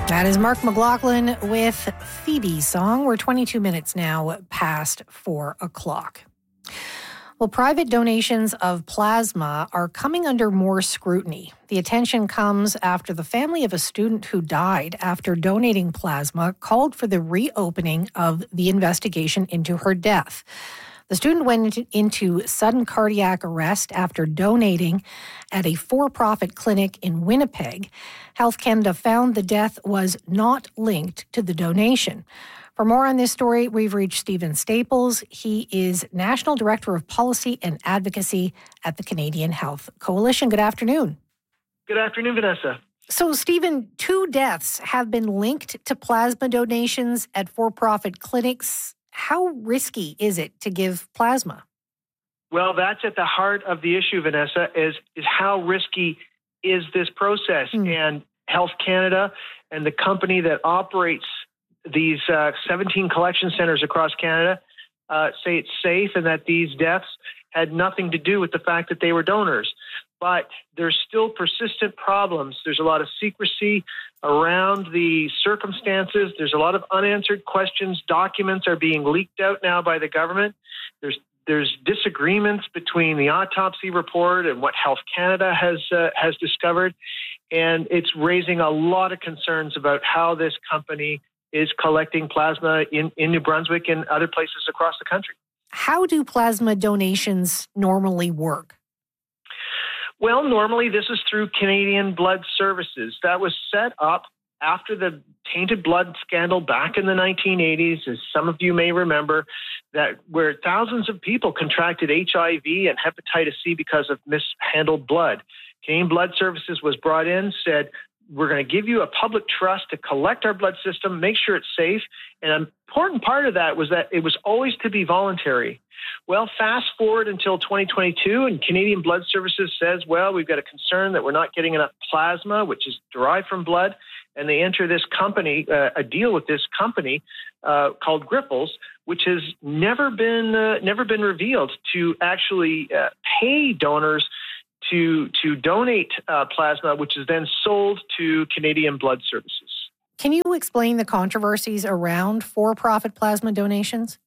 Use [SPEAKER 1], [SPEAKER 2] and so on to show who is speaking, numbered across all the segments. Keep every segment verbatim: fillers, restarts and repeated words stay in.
[SPEAKER 1] That is Mark McLaughlin with Phoebe's song. We're twenty-two minutes now past four o'clock. Well, private donations of plasma are coming under more scrutiny. The attention comes after the family of a student who died after donating plasma called for the reopening of the investigation into her death. The student went into sudden cardiac arrest after donating at a for-profit clinic in Winnipeg. Health Canada found the death was not linked to the donation. For more on this story, we've reached Stephen Staples. He is National Director of Policy and Advocacy at the Canadian Health Coalition. Good afternoon.
[SPEAKER 2] Good afternoon, Vanessa.
[SPEAKER 1] So, Stephen, two deaths have been linked to plasma donations at for-profit clinics. How risky is it to give plasma?
[SPEAKER 2] Well, that's at the heart of the issue, Vanessa, is, is how risky is this process? Mm. And Health Canada and the company that operates these uh, seventeen collection centers across Canada uh, say it's safe and that these deaths had nothing to do with the fact that they were donors. But there's still persistent problems. There's a lot of secrecy around the circumstances. There's a lot of unanswered questions. Documents are being leaked out now by the government. There's there's disagreements between the autopsy report and what Health Canada has uh, has discovered, and it's raising a lot of concerns about how this company is collecting plasma in, in New Brunswick and other places across the country.
[SPEAKER 1] How do plasma donations normally work?
[SPEAKER 2] Well, normally this is through Canadian Blood Services. That was set up after the tainted blood scandal back in the nineteen eighties, as some of you may remember, that where thousands of people contracted H I V and hepatitis C because of mishandled blood. Canadian Blood Services was brought in, said, we're going to give you a public trust to collect our blood system, make sure it's safe. And an important part of that was that it was always to be voluntary. Well, fast forward until twenty twenty-two, and Canadian Blood Services says, well, we've got a concern that we're not getting enough plasma, which is derived from blood. And they enter this company, uh, a deal with this company uh, called Grifols, which has never been uh, never been revealed, to actually uh, pay donors to to donate uh, plasma, which is then sold to Canadian Blood Services.
[SPEAKER 1] Can you explain the controversies around for-profit plasma donations?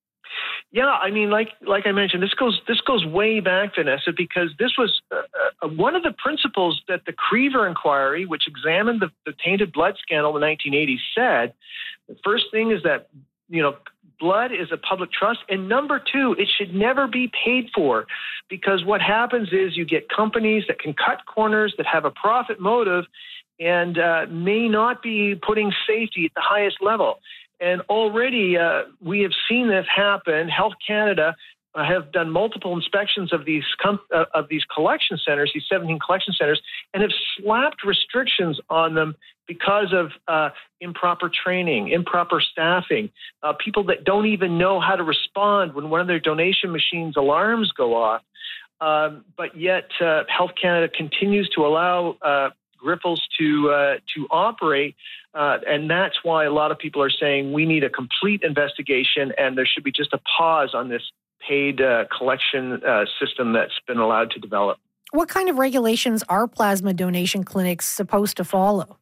[SPEAKER 2] Yeah, I mean, like like I mentioned, this goes this goes way back, Vanessa, because this was uh, uh, one of the principles that the Creever Inquiry, which examined the, the tainted blood scandal in the nineteen eighties, said. The first thing is that, you know, blood is a public trust. And number two, it should never be paid for, because what happens is you get companies that can cut corners, that have a profit motive, and uh, may not be putting safety at the highest level. And already uh, we have seen this happen. Health Canada uh, have done multiple inspections of these com- uh, of these collection centers, these seventeen collection centers, and have slapped restrictions on them because of uh, improper training, improper staffing, uh, people that don't even know how to respond when one of their donation machines' alarms go off. Um, but yet uh, Health Canada continues to allow uh, Grifols to uh, to operate, uh, and that's why a lot of people are saying we need a complete investigation, and there should be just a pause on this paid uh, collection uh, system that's been allowed to develop.
[SPEAKER 1] What kind of regulations are plasma donation clinics supposed to follow?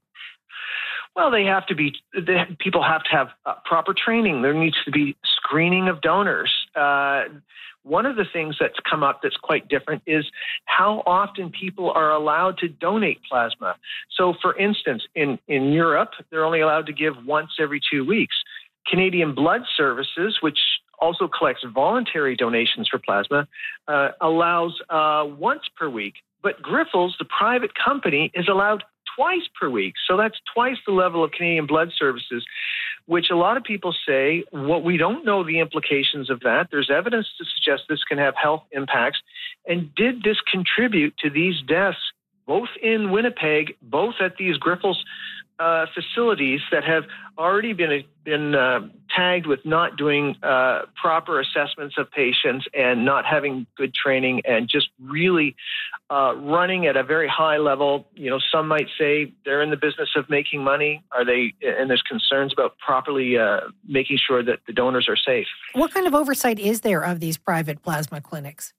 [SPEAKER 2] Well, they have to be, they, people have to have uh, proper training. There needs to be screening of donors. Uh, one of the things that's come up that's quite different is how often people are allowed to donate plasma. So, for instance, in, in Europe, they're only allowed to give once every two weeks. Canadian Blood Services, which also collects voluntary donations for plasma, uh, allows uh, once per week. But Grifols, the private company, is allowed twice per week. So that's twice the level of Canadian Blood Services, which a lot of people say, what we don't know the implications of that. There's evidence to suggest this can have health impacts. And did this contribute to these deaths, both in Winnipeg, both at these Grifols uh, facilities that have already been been uh, tagged with not doing uh, proper assessments of patients and not having good training and just really uh, running at a very high level? You know, some might say they're in the business of making money. Are they? And there's concerns about properly uh, making sure that the donors are safe.
[SPEAKER 1] What kind of oversight is there of these private plasma clinics?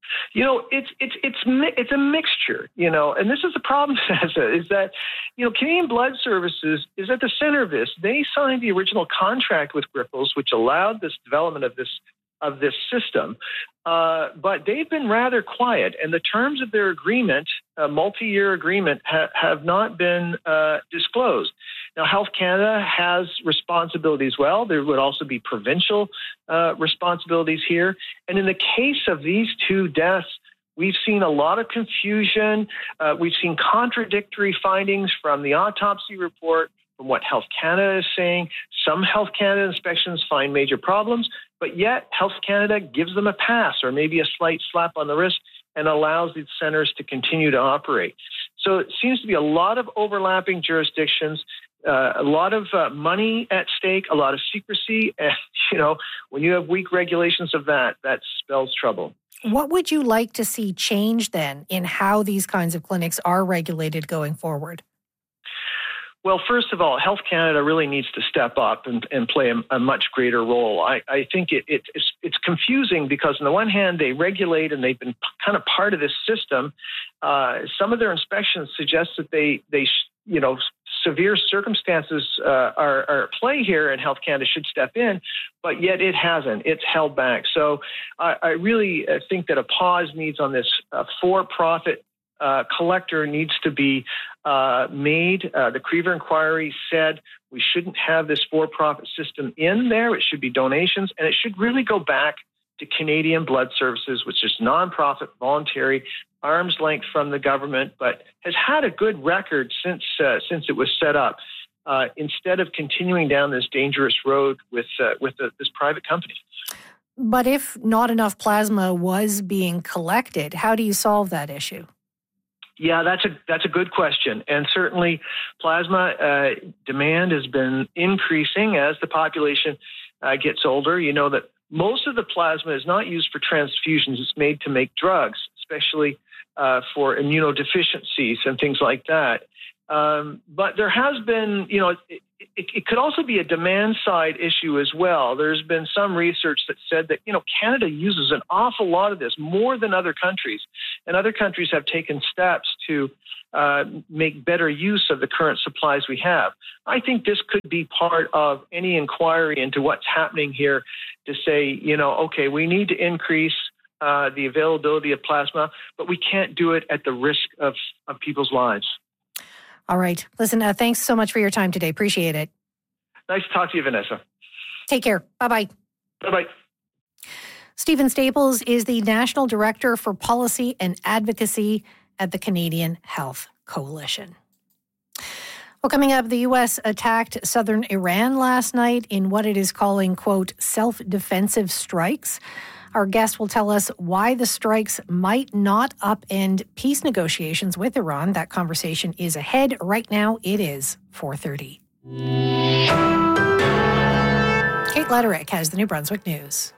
[SPEAKER 2] You know, it's it's it's it's a mixture. You know, and this is the problem, Vanessa, is that you know Canadian Blood Services is at the center of this. They signed the original contract with Grifols, which allowed this development of this of this system, uh, but they've been rather quiet, and the terms of their agreement, a multi-year agreement, ha- have not been uh, disclosed. Now, Health Canada has responsibilities. Well, there would also be provincial uh, responsibilities here, and in the case of these two deaths, we've seen a lot of confusion. Uh, we've seen contradictory findings from the autopsy report, from what Health Canada is saying. Some Health Canada inspections find major problems, but yet Health Canada gives them a pass or maybe a slight slap on the wrist and allows these centers to continue to operate. So it seems to be a lot of overlapping jurisdictions, uh, a lot of uh, money at stake, a lot of secrecy. And, you know, when you have weak regulations of that, that spells trouble.
[SPEAKER 1] What would you like to see change then in how these kinds of clinics are regulated going forward?
[SPEAKER 2] Well, first of all, Health Canada really needs to step up and, and play a, a much greater role. I, I think it, it, it's, it's confusing because on the one hand, they regulate and they've been kind of part of this system. Uh, some of their inspections suggest that they, they you know, severe circumstances uh, are, are at play here and Health Canada should step in, but yet it hasn't. It's held back. So I, I really think that a pause needs on this uh, for-profit Uh, collector needs to be uh, made. Uh, the Crever Inquiry said we shouldn't have this for-profit system in there. It should be donations, and it should really go back to Canadian Blood Services, which is nonprofit, voluntary, arm's length from the government, but has had a good record since uh, since it was set up. Uh, instead of continuing down this dangerous road with uh, with the, this private company.
[SPEAKER 1] But if not enough plasma was being collected, how do you solve that issue?
[SPEAKER 2] Yeah, that's a that's a good question, and certainly plasma uh, demand has been increasing as the population uh, gets older. You know that most of the plasma is not used for transfusions; it's made to make drugs, especially uh, for immunodeficiencies and things like that. Um, but there has been, you know, it, it, it could also be a demand side issue as well. There's been some research that said that, you know, Canada uses an awful lot of this, more than other countries. And other countries have taken steps to uh, make better use of the current supplies we have. I think this could be part of any inquiry into what's happening here to say, you know, okay, we need to increase uh, the availability of plasma, but we can't do it at the risk of, of people's lives.
[SPEAKER 1] All right. Listen, uh, thanks so much for your time today. Appreciate it.
[SPEAKER 2] Nice to talk to you, Vanessa.
[SPEAKER 1] Take care. Bye-bye.
[SPEAKER 2] Bye-bye.
[SPEAKER 1] Stephen Staples is the National Director for Policy and Advocacy at the Canadian Health Coalition. Well, coming up, the U S attacked southern Iran last night in what it is calling, quote, self-defensive strikes. Our guest will tell us why the strikes might not upend peace negotiations with Iran. That conversation is ahead. Right now, it is four thirty. Kate Letterick has the New Brunswick News.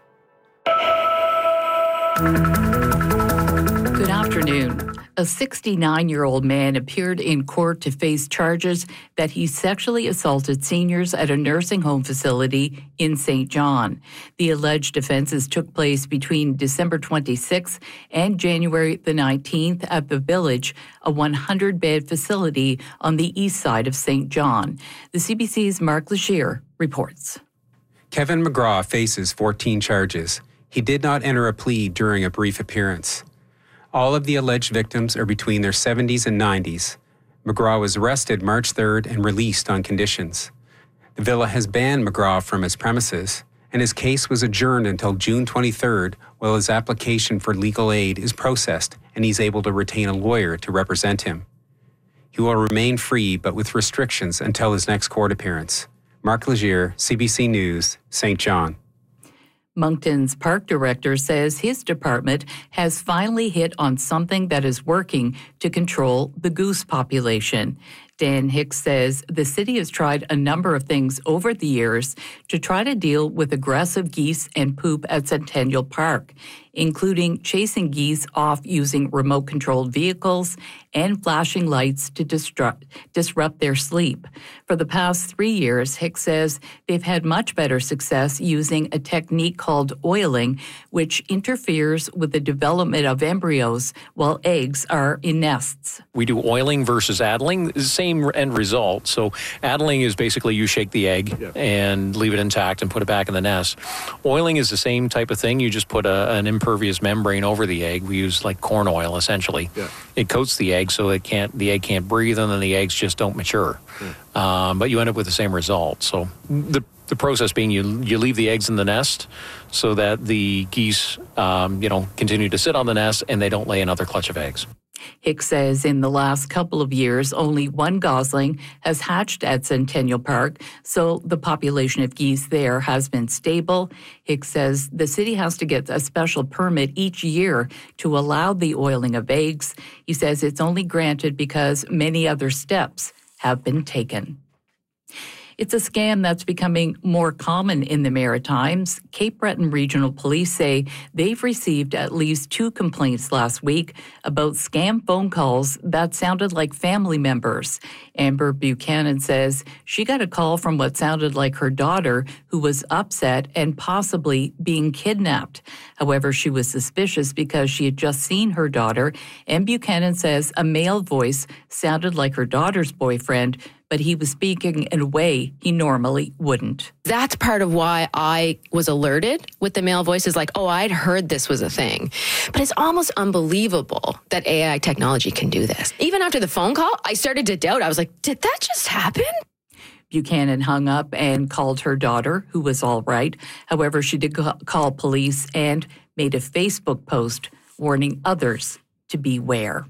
[SPEAKER 3] Good afternoon. A sixty-nine-year-old man appeared in court to face charges that he sexually assaulted seniors at a nursing home facility in Saint John. The alleged offenses took place between December twenty-sixth and January the nineteenth at the Village, a one hundred bed facility on the east side of Saint John. The C B C's Mark Legier reports.
[SPEAKER 4] Kevin McGraw faces fourteen charges. He did not enter a plea during a brief appearance. All of the alleged victims are between their seventies and nineties. McGraw was arrested March third and released on conditions. The villa has banned McGraw from his premises, and his case was adjourned until June twenty-third while his application for legal aid is processed and he's able to retain a lawyer to represent him. He will remain free but with restrictions until his next court appearance. Mark Legier, C B C News, Saint John.
[SPEAKER 3] Moncton's park director says his department has finally hit on something that is working to control the goose population. Dan Hicks says the city has tried a number of things over the years to try to deal with aggressive geese and poop at Centennial Park, including chasing geese off using remote-controlled vehicles and flashing lights to disrupt, disrupt their sleep. For the past three years, Hicks says they've had much better success using a technique called oiling, which interferes with the development of embryos while eggs are in nests.
[SPEAKER 5] We do oiling versus addling, same end result. So addling is basically you shake the egg yeah. and leave it intact and put it back in the nest. Oiling is the same type of thing. You just put a, an impervious membrane over the egg. We use like corn oil, essentially. Yeah. It coats the egg so it can't, the egg can't breathe, and then the eggs just don't mature. Yeah. Um, but you end up with the same result. So the the process being you you leave the eggs in the nest so that the geese, um, you know, continue to sit on the nest and they don't lay another clutch of eggs.
[SPEAKER 3] Hicks says in the last couple of years, only one gosling has hatched at Centennial Park, so the population of geese there has been stable. Hicks says the city has to get a special permit each year to allow the oiling of eggs. He says it's only granted because many other steps have been taken. It's a scam that's becoming more common in the Maritimes. Cape Breton Regional Police say they've received at least two complaints last week about scam phone calls that sounded like family members. Amber Buchanan says she got a call from what sounded like her daughter, who was upset and possibly being kidnapped. However, she was suspicious because she had just seen her daughter, and Buchanan says a male voice sounded like her daughter's boyfriend, but he was speaking in a way he normally wouldn't.
[SPEAKER 6] That's part of why I was alerted with the male voices, like, oh, I'd heard this was a thing. But it's almost unbelievable that A I technology can do this. Even after the phone call, I started to doubt. I was like, did that just happen?
[SPEAKER 3] Buchanan hung up and called her daughter, who was all right. However, she did call police and made a Facebook post warning others to beware.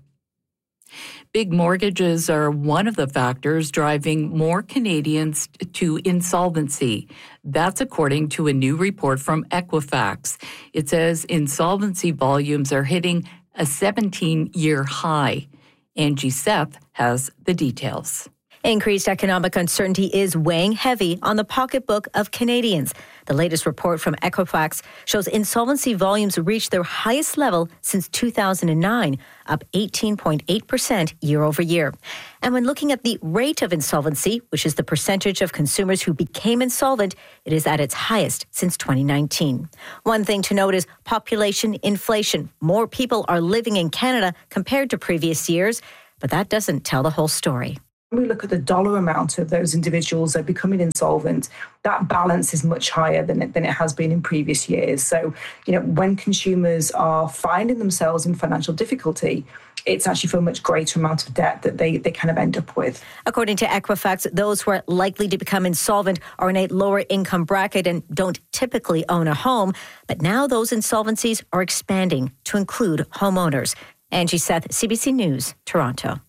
[SPEAKER 3] Big mortgages are one of the factors driving more Canadians to insolvency. That's according to a new report from Equifax. It says insolvency volumes are hitting a seventeen-year high. Angie Seth has the details.
[SPEAKER 7] Increased economic uncertainty is weighing heavy on the pocketbook of Canadians. The latest report from Equifax shows insolvency volumes reached their highest level since two thousand nine, up eighteen point eight percent year over year. And when looking at the rate of insolvency, which is the percentage of consumers who became insolvent, it is at its highest since twenty nineteen. One thing to note is population inflation. More people are living in Canada compared to previous years, but that doesn't tell the whole story.
[SPEAKER 8] When we look at the dollar amount of those individuals that are becoming insolvent, that balance is much higher than it, than it has been in previous years. So, you know, when consumers are finding themselves in financial difficulty, it's actually for a much greater amount of debt that they, they kind of end up with.
[SPEAKER 7] According to Equifax, those who are likely to become insolvent are in a lower income bracket and don't typically own a home. But now those insolvencies are expanding to include homeowners. Angie Seth, C B C News, Toronto.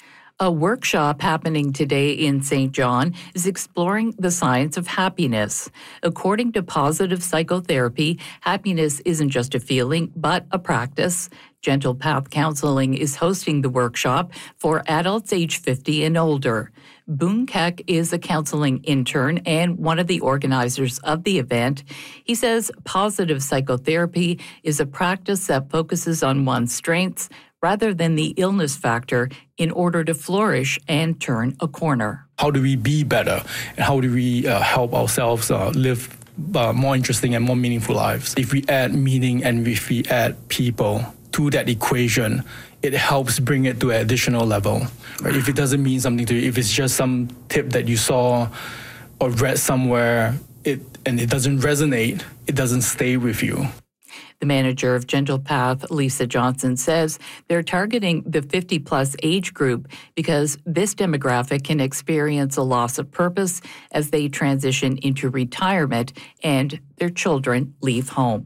[SPEAKER 3] A workshop happening today in Saint John is exploring the science of happiness. According to positive psychotherapy, happiness isn't just a feeling, but a practice. Gentle Path Counseling is hosting the workshop for adults age fifty and older. Boone Keck is a counseling intern and one of the organizers of the event. He says positive psychotherapy is a practice that focuses on one's strengths rather than the illness factor in order to flourish and turn a corner.
[SPEAKER 9] How do we be better? And how do we uh, help ourselves uh, live uh, more interesting and more meaningful lives? If we add meaning and if we add people to that equation, it helps bring it to an additional level. Right? If it doesn't mean something to you, if it's just some tip that you saw or read somewhere, it and it doesn't resonate, it doesn't stay with you.
[SPEAKER 3] The manager of Gentle Path, Lisa Johnson, says they're targeting the fifty-plus age group because this demographic can experience a loss of purpose as they transition into retirement and their children leave home.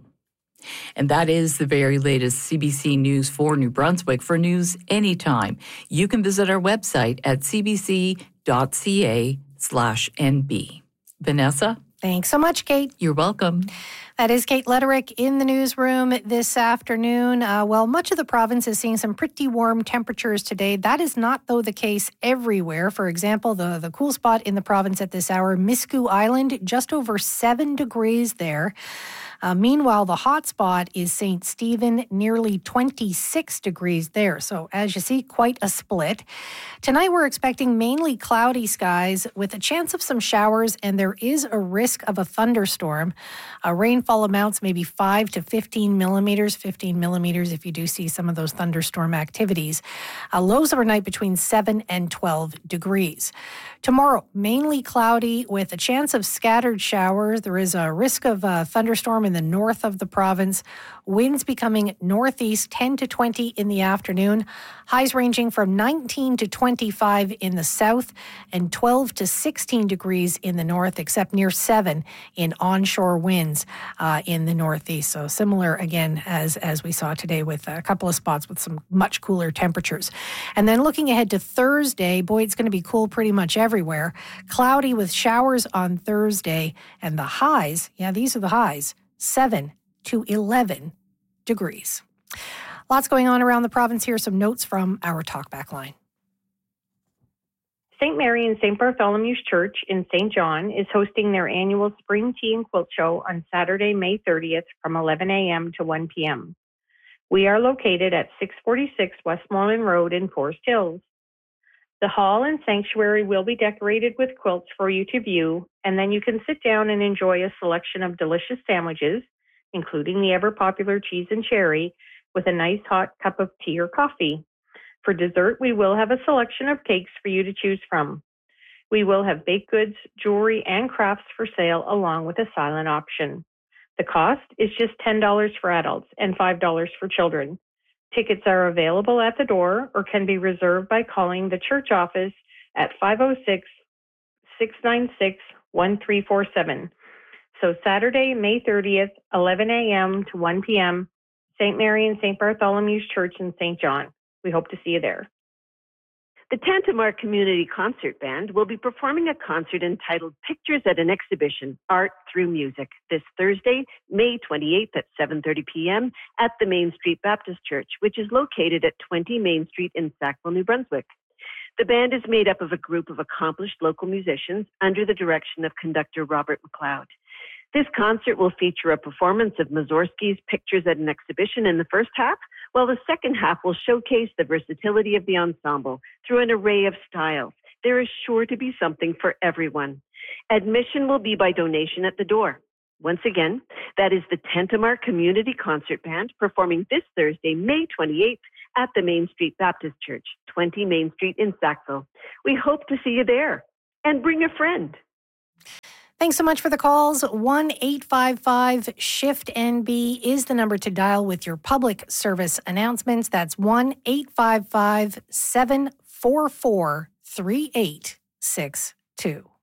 [SPEAKER 3] And that is the very latest C B C News for New Brunswick. For news anytime, you can visit our website at cbc.ca slash NB. Vanessa?
[SPEAKER 1] Thanks so much, Kate.
[SPEAKER 3] You're welcome.
[SPEAKER 1] That is Kate Lederick in the newsroom this afternoon. Uh, well, much of the province is seeing some pretty warm temperatures today. That is not, though, the case everywhere. For example, the, the cool spot in the province at this hour, Miscou Island, just over seven degrees there. Uh, meanwhile, the hot spot is Saint Stephen, nearly twenty-six degrees there. So as you see, quite a split. Tonight, we're expecting mainly cloudy skies with a chance of some showers, and there is a risk of a thunderstorm. Uh, rainfall amounts maybe five to fifteen millimeters, fifteen millimeters if you do see some of those thunderstorm activities. Uh, lows overnight between seven and twelve degrees. Tomorrow, mainly cloudy with a chance of scattered showers. There is a risk of a thunderstorm in the north of the province. Winds becoming northeast ten to twenty in the afternoon. Highs ranging from nineteen to twenty-five in the south and twelve to sixteen degrees in the north, except near seven in onshore winds uh, in the northeast. So similar again as, as we saw today with a couple of spots with some much cooler temperatures. And then looking ahead to Thursday, boy, it's going to be cool pretty much everywhere. Cloudy with showers on Thursday, and the highs, yeah, these are the highs, seven to eleven degrees. Lots going on around the province. Here are some notes from our talkback line.
[SPEAKER 10] Saint Mary and Saint Bartholomew's Church in Saint John is hosting their annual Spring Tea and Quilt Show on Saturday, May thirtieth from eleven a.m. to one p.m. We are located at six forty-six Westmoreland Road in Forest Hills. The hall and sanctuary will be decorated with quilts for you to view, and then you can sit down and enjoy a selection of delicious sandwiches, including the ever-popular cheese and cherry, with a nice hot cup of tea or coffee. For dessert, we will have a selection of cakes for you to choose from. We will have baked goods, jewelry, and crafts for sale, along with a silent auction. The cost is just ten dollars for adults and five dollars for children. Tickets are available at the door or can be reserved by calling the church office at five oh six, six nine six, one three four seven. So Saturday, May thirtieth, eleven a.m. to one p.m., Saint Mary and Saint Bartholomew's Church in Saint John. We hope to see you there.
[SPEAKER 11] The Tantamar Community Concert Band will be performing a concert entitled Pictures at an Exhibition, Art Through Music, this Thursday, May twenty-eighth at seven thirty p.m. at the Main Street Baptist Church, which is located at twenty Main Street in Sackville, New Brunswick. The band is made up of a group of accomplished local musicians under the direction of conductor Robert McLeod. This concert will feature a performance of Mussorgsky's Pictures at an Exhibition in the first half, while the second half will showcase the versatility of the ensemble through an array of styles. There is sure to be something for everyone. Admission will be by donation at the door. Once again, that is the Tantamar Community Concert Band performing this Thursday, May twenty-eighth at the Main Street Baptist Church, twenty Main Street in Sackville. We hope to see you there. And bring a friend.
[SPEAKER 1] Thanks so much for the calls. one eight five five shift N B is the number to dial with your public service announcements. That's one eight five five, seven four four, three eight six two.